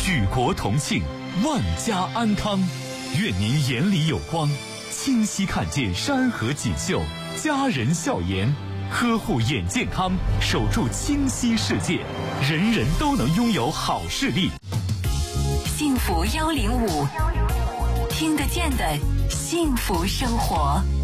举国同庆，万家安康。愿您眼里有光，清晰看见山河锦绣，家人笑颜。呵护眼健康，守住清晰世界，人人都能拥有好视力。 幸福105，听得见的幸福生活。